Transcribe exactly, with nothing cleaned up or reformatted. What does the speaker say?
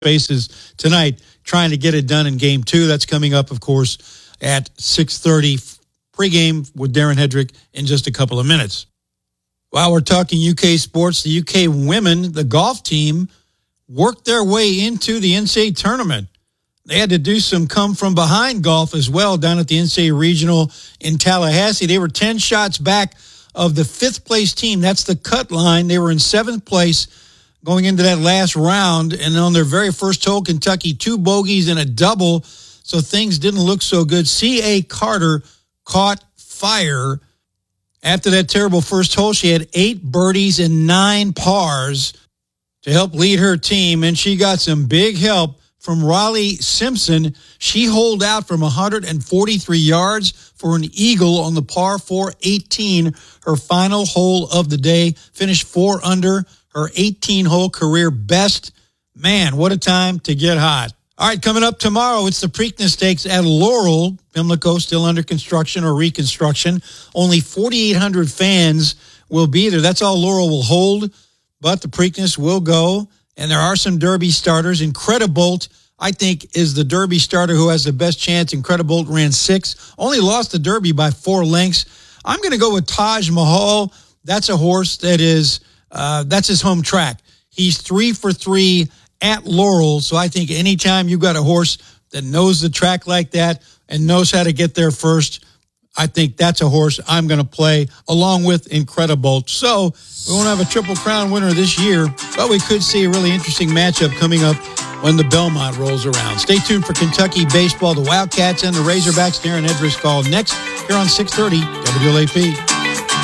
bases tonight, trying to get it done in game two. That's coming up, of course, at six thirty pregame with Darren Hedrick in just a couple of minutes. While we're talking U K sports, the U K women, the golf team, worked their way into the N C A A tournament. They had to do some come-from-behind golf as well down at the N C A A Regional in Tallahassee. They were ten shots back of the fifth-place team. That's the cut line. They were in seventh place going into that last round. And on their very first hole, Kentucky, two bogeys and a double, so things didn't look so good. C A. Carter caught fire. After that terrible first hole, she had eight birdies and nine pars to help lead her team, and she got some big help from Raleigh Simpson. She holed out from one hundred forty-three yards for an eagle on the par four eighteen, her final hole of the day. Finished four under, her eighteen-hole career best. Man, what a time to get hot. All right, coming up tomorrow, it's the Preakness Stakes at Laurel. Pimlico still under construction or reconstruction. Only forty-eight hundred fans will be there. That's all Laurel will hold, but the Preakness will go. And there are some Derby starters. Incredibolt, I think, is the Derby starter who has the best chance. Incredibolt ran six, only lost the Derby by four lengths. I'm going to go with Taj Mahal. That's a horse that is, uh, that's his home track. He's three for three at Laurel. So I think anytime you've got a horse that knows the track like that and knows how to get there first, I think that's a horse I'm going to play along with Incredibolt. So we won't have a Triple Crown winner this year, but we could see a really interesting matchup coming up when the Belmont rolls around. Stay tuned for Kentucky baseball, the Wildcats and the Razorbacks. Darren Hedrick's call next here on six thirty W L A P.